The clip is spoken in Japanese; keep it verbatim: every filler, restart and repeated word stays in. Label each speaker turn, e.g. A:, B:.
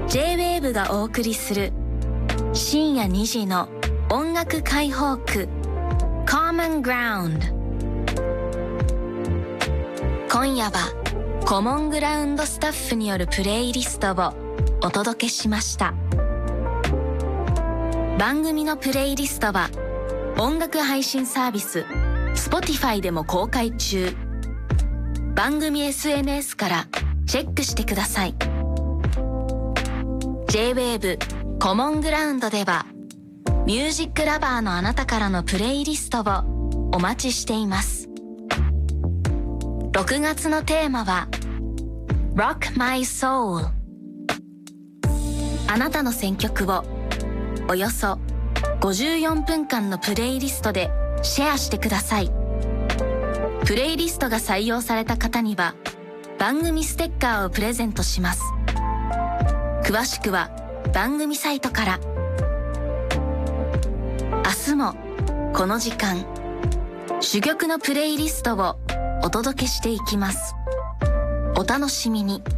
A: ジェイウェーブ がお送りする深夜にじの音楽解放区 Common Ground。 今夜はコモングラウンドスタッフによるプレイリストをお届けしました。番組のプレイリストは音楽配信サービス Spotify でも公開中。番組 エスエヌエス からチェックしてください。 ジェイウェーブ コモングラウンドではミュージックラバーのあなたからのプレイリストをお待ちしています。ろくがつのテーマは Rock My Soul。 あなたの選曲をおよそごじゅうよんぷんかんのプレイリストでシェアしてください。プレイリストが採用された方には番組ステッカーをプレゼントします。詳しくは番組サイトから。明日もこの時間、珠玉のプレイリストをお届けしていきます。お楽しみに。